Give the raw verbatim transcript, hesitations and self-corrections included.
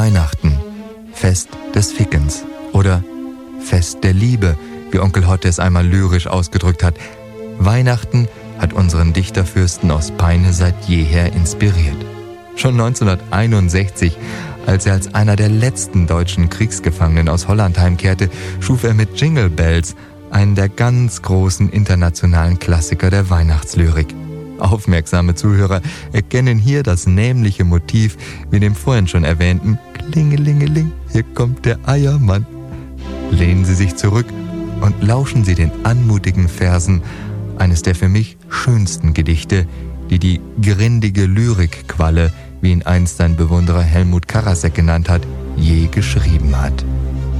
Weihnachten, Fest des Fickens oder Fest der Liebe, wie Onkel Hotte es einmal lyrisch ausgedrückt hat. Weihnachten hat unseren Dichterfürsten aus Peine seit jeher inspiriert. Schon neunzehnhunderteinundsechzig, als er als einer der letzten deutschen Kriegsgefangenen aus Holland heimkehrte, schuf er mit Jingle Bells einen der ganz großen internationalen Klassiker der Weihnachtslyrik. Aufmerksame Zuhörer erkennen hier das nämliche Motiv wie dem vorhin schon erwähnten Klingelingeling, hier kommt der Eiermann. Lehnen Sie sich zurück und lauschen Sie den anmutigen Versen eines der für mich schönsten Gedichte, die die grindige Lyrikqualle, wie ihn einst sein Bewunderer Helmut Karasek genannt hat, je geschrieben hat.